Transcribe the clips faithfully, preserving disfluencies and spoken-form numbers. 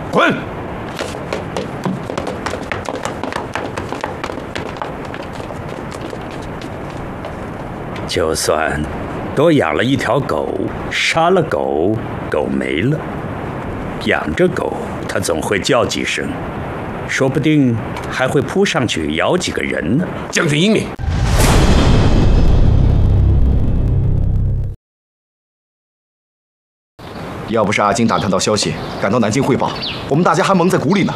滚！就算多养了一条狗，杀了狗，狗没了，养着狗，它总会叫几声，说不定还会扑上去咬几个人呢。 将军英明。 要不是阿金打探到消息，赶到南京汇报，我们大家还蒙在鼓里呢。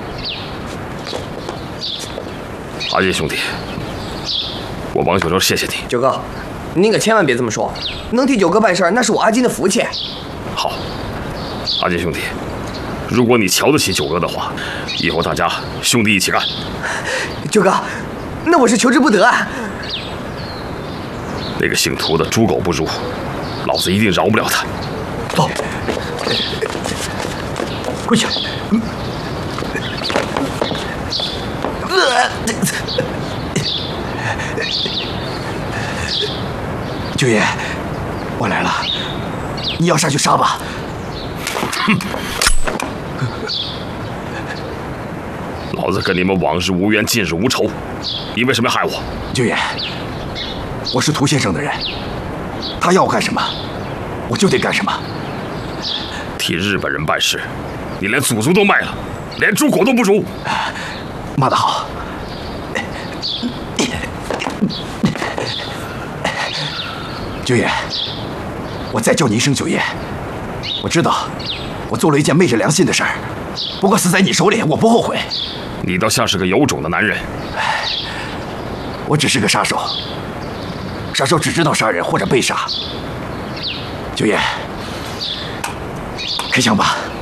阿金兄弟，我王九州谢谢你。 九哥，您可千万别这么说，能替九哥办事儿，那是我阿金的福气。 好，阿金兄弟，如果你瞧得起九哥的话，以后大家兄弟一起干。 九哥，那我是求之不得啊。 那个姓涂的猪狗不如，老子一定饶不了他。 走，跪下。九爷，我来了，你要杀就杀吧。 哼，老子跟你们往日无冤，近日无仇，你为什么要害我？ 九爷，我是涂先生的人，他要我干什么，我就得干什么。 替日本人办事，你连祖宗都卖了，连猪狗都不如。 骂得好。九爷，我再叫你一声九爷。我知道，我做了一件昧着良心的事儿，不过死在你手里，我不后悔。 你倒像是个有种的男人。 我只是个杀手，杀手只知道杀人或者被杀。九爷，开枪吧。